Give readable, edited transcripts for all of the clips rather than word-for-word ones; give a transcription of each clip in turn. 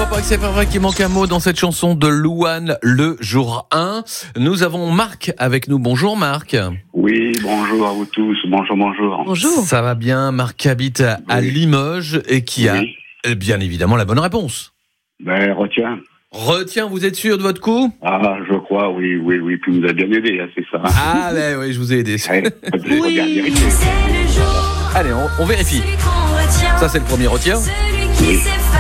Dis-moi pas que c'est pas vrai qu'il manque un mot dans cette chanson de Louane, le jour 1. Nous avons Marc avec nous. Bonjour Marc. Oui, bonjour à vous tous. Bonjour. Bonjour. Ça va bien, Marc habite à Limoges et qui a bien évidemment la bonne réponse. Retiens, vous êtes sûr de votre coup? Ah, je crois, oui. Puis vous avez bien aidé, hein, c'est ça. Ah, oui, je vous ai aidé. Oui. Allez, on vérifie. Ça, c'est le premier retien. Oui.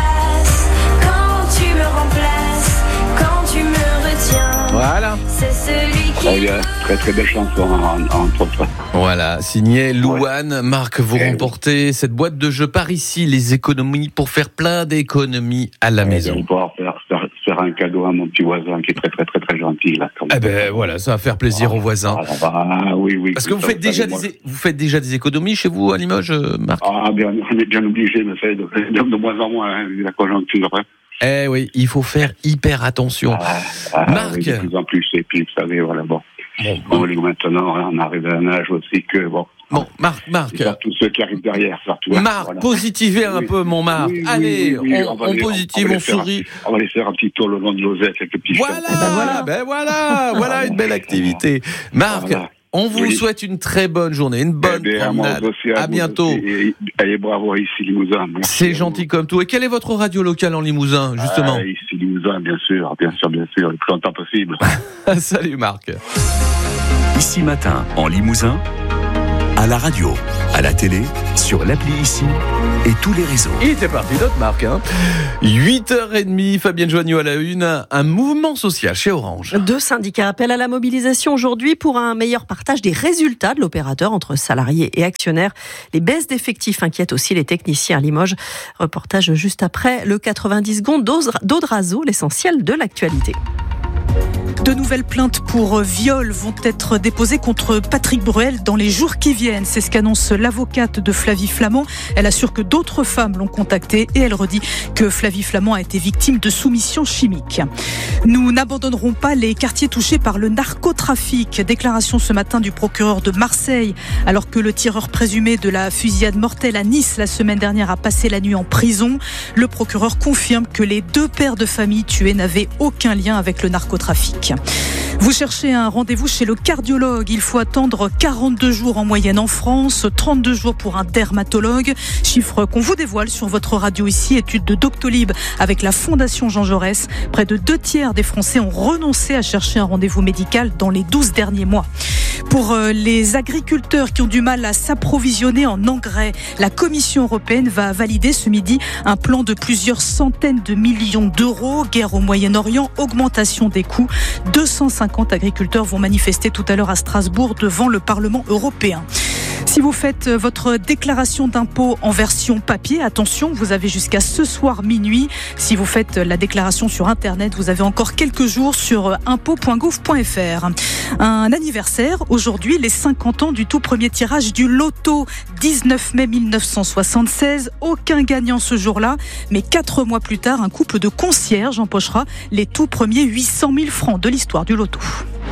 Voilà. Très bien, très belle chanson entre autres. Voilà, signé Louane. Marc, vous remportez cette boîte de jeux par ici, les économies pour faire plein d'économies à la maison. Je vais pouvoir faire un cadeau à mon petit voisin qui est très gentil là. Voilà, ça va faire plaisir aux voisins. Oui. Parce que vous faites déjà des économies chez vous à Limoges, Marc? On est bien obligé, mais c'est de moins en moins, la conjoncture. Eh oui, il faut faire hyper attention. Marc, oui, de plus en plus, et puis vous savez, voilà, bon, maintenant, on arrive à un âge aussi que, Marc. Tous ceux qui arrivent derrière, surtout. Marc, voilà. Positivez un peu, mon Marc. Allez, on positive, on sourit. On va aller faire un petit tour le long de l'Osette avec le petit Voilà une belle activité. Marc, on vous souhaite une très bonne journée, une bonne promenade. À bientôt. Allez, bravo, ici Limousin. C'est gentil comme tout. Et quelle est votre radio locale en Limousin, justement? Ici Limousin, bien sûr, le plus longtemps possible. Salut Marc. Ici Matin, en Limousin, à la radio, à la télé, sur l'appli Ici et tous les réseaux. Il était parti notre Marc. 8h30, Fabienne Joanniot à la une. Un mouvement social chez Orange. 2 syndicats appellent à la mobilisation aujourd'hui pour un meilleur partage des résultats de l'opérateur entre salariés et actionnaires. Les baisses d'effectifs inquiètent aussi les techniciens à Limoges. Reportage juste après le 90 secondes d'Audrazo, l'essentiel de l'actualité. De nouvelles plaintes pour viol vont être déposées contre Patrick Bruel dans les jours qui viennent. C'est ce qu'annonce l'avocate de Flavie Flament. Elle assure que d'autres femmes l'ont contactée et elle redit que Flavie Flament a été victime de soumission chimique. Nous n'abandonnerons pas les quartiers touchés par le narcotrafic. Déclaration ce matin du procureur de Marseille. Alors que le tireur présumé de la fusillade mortelle à Nice la semaine dernière a passé la nuit en prison, le procureur confirme que les 2 pères de famille tués n'avaient aucun lien avec le narcotrafic. Vous cherchez un rendez-vous chez le cardiologue. Il faut attendre 42 jours en moyenne en France, 32 jours pour un dermatologue. Chiffre qu'on vous dévoile sur votre radio ici. Étude de Doctolib avec la Fondation Jean Jaurès. Près de 2/3 des Français ont renoncé à chercher un rendez-vous médical dans les 12 derniers mois. Pour les agriculteurs qui ont du mal à s'approvisionner en engrais, la Commission européenne va valider ce midi un plan de plusieurs centaines de millions d'euros. Guerre au Moyen-Orient, augmentation des coûts. 250 agriculteurs vont manifester tout à l'heure à Strasbourg devant le Parlement européen. Si vous faites votre déclaration d'impôt en version papier, attention, vous avez jusqu'à ce soir minuit. Si vous faites la déclaration sur Internet, vous avez encore quelques jours sur impôt.gouv.fr. Un anniversaire, aujourd'hui, les 50 ans du tout premier tirage du loto. 19 mai 1976, aucun gagnant ce jour-là. Mais 4 mois plus tard, un couple de concierges empochera les tout premiers 800 000 francs de l'histoire du loto.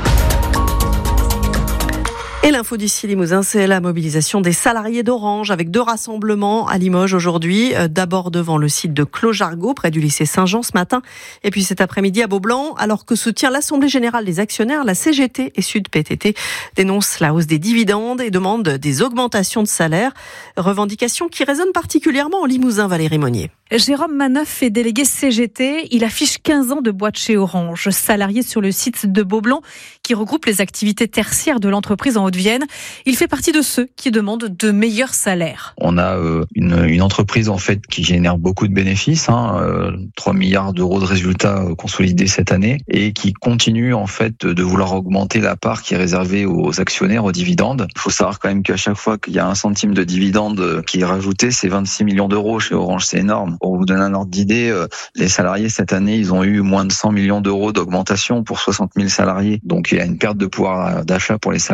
Et l'info d'ici Limousin, c'est la mobilisation des salariés d'Orange avec 2 rassemblements à Limoges aujourd'hui. D'abord devant le site de Clos-Jargeau, près du lycée Saint-Jean ce matin. Et puis cet après-midi à Beaublanc, alors que soutient l'Assemblée Générale des Actionnaires, la CGT et Sud PTT dénoncent la hausse des dividendes et demandent des augmentations de salaire. Revendication qui résonne particulièrement en Limousin, Valérie Monnier. Jérôme Maneuf est délégué CGT. Il affiche 15 ans de boîte chez Orange. Salarié sur le site de Beaublanc, qui regroupe les activités tertiaires de l'entreprise en Haute-Vienne. Il fait partie de ceux qui demandent de meilleurs salaires. On a une entreprise en fait qui génère beaucoup de bénéfices, 3 milliards d'euros de résultats consolidés cette année, et qui continue en fait de vouloir augmenter la part qui est réservée aux actionnaires, aux dividendes. Il faut savoir quand même qu'à chaque fois qu'il y a 1 centime de dividende qui est rajouté, c'est 26 millions d'euros chez Orange, c'est énorme. Pour vous donner un ordre d'idée, les salariés cette année, ils ont eu moins de 100 millions d'euros d'augmentation pour 60 000 salariés. Donc il y a une perte de pouvoir d'achat pour les salariés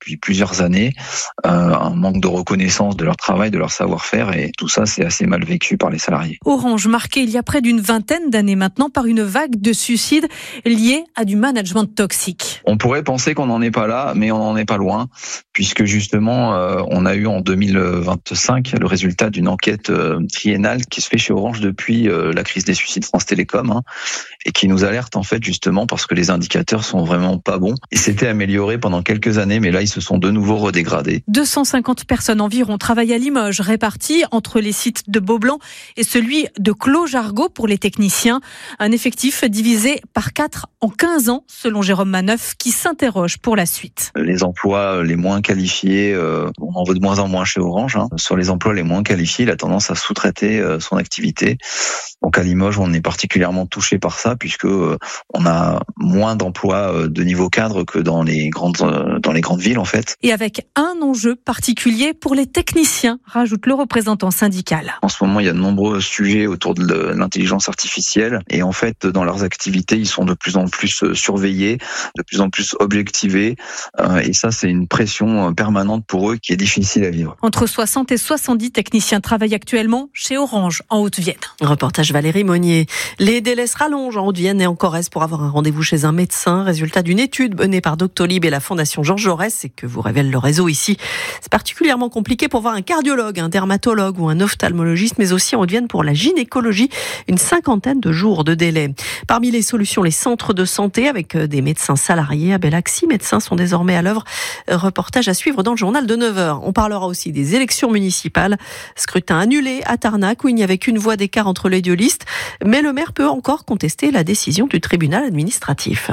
depuis plusieurs années, un manque de reconnaissance de leur travail, de leur savoir-faire, et tout ça, c'est assez mal vécu par les salariés. Orange, marqué il y a près d'une vingtaine d'années maintenant par une vague de suicides liés à du management toxique. On pourrait penser qu'on n'en est pas là, mais on n'en est pas loin, puisque justement, on a eu en 2025 le résultat d'une enquête triennale qui se fait chez Orange depuis la crise des suicides France Télécom, et qui nous alerte en fait justement parce que les indicateurs sont vraiment pas bons. Ils s'étaient améliorés pendant quelques années, mais là ils se sont de nouveau redégradés. 250 personnes environ travaillent à Limoges, réparties entre les sites de Beaublanc et celui de Clos-Jargeau pour les techniciens. Un effectif divisé par 4 en 15 ans, selon Jérôme Maneuf, qui s'interroge pour la suite. Les emplois les moins qualifiés, on en veut de moins en moins chez Orange. Sur les emplois les moins qualifiés, il a tendance à sous-traiter son activité. Donc à Limoges, on est particulièrement touché par ça, puisque on a moins d'emplois de niveau cadre que dans les grandes villes en fait. Et avec un enjeu particulier pour les techniciens, rajoute le représentant syndical. En ce moment, il y a de nombreux sujets autour de l'intelligence artificielle, et en fait, dans leurs activités, ils sont de plus en plus surveillés, de plus en plus objectivés, et ça, c'est une pression permanente pour eux qui est difficile à vivre. Entre 60 et 70 techniciens travaillent actuellement chez Orange en Haute-Vienne. Reportage Valérie Monnier. Les délais se rallongent en Haute-Vienne et en Corrèze pour avoir un rendez-vous chez un médecin. Résultat d'une étude menée par Doctolib et la Fondation Georges Jaurès, et que vous révèle le réseau ici. C'est particulièrement compliqué pour voir un cardiologue, un dermatologue ou un ophtalmologiste, mais aussi en Haute-Vienne pour la gynécologie. Une 50aine de jours de délai. Parmi les solutions, les centres de santé avec des médecins salariés. À Bellac, 6 médecins sont désormais à l'œuvre. Reportage à suivre dans le journal de 9h. On parlera aussi des élections municipales. Scrutin annulé à Tarnac où il n'y avait qu'une voix d'écart entre les deux listes. Mais le maire peut encore contester la décision du tribunal administratif.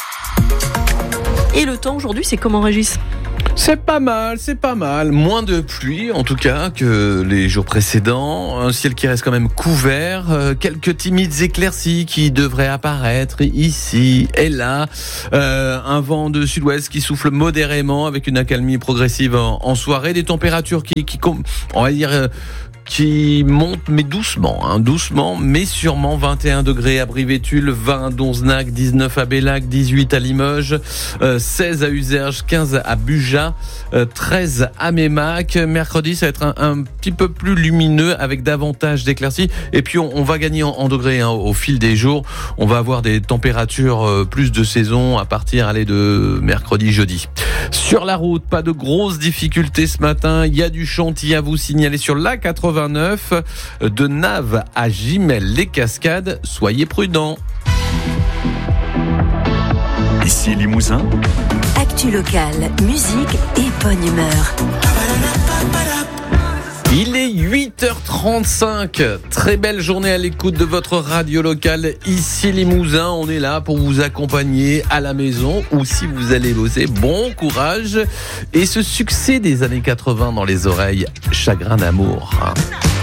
Et le temps aujourd'hui, c'est comment, Régis ? C'est pas mal. Moins de pluie, en tout cas, que les jours précédents. Un ciel qui reste quand même couvert. Quelques timides éclaircies qui devraient apparaître ici et là. Un vent de sud-ouest qui souffle modérément avec une accalmie progressive en soirée. Des températures qui on va dire... qui monte mais doucement mais sûrement. 21 degrés à Brivétules, 20 à Donzenac, 19 à Bellac, 18 à Limoges, 16 à Uzerge, 15 à Buja, 13 à Mémac. Mercredi, ça va être un petit peu plus lumineux avec davantage d'éclaircies. Et puis on va gagner en degrés au fil des jours. On va avoir des températures plus de saison à partir de mercredi, jeudi. Sur la route, pas de grosses difficultés ce matin. Il y a du chantier à vous signaler sur la 89 de Naves à Gimel-les-Cascades. Soyez prudents. Ici Limousin. Actu locale, musique et bonne humeur. Il est 8h35. Très belle journée à l'écoute de votre radio locale. Ici Limousin, on est là pour vous accompagner à la maison ou si vous allez bosser. Bon courage. Et ce succès des années 80 dans les oreilles, Chagrin d'amour.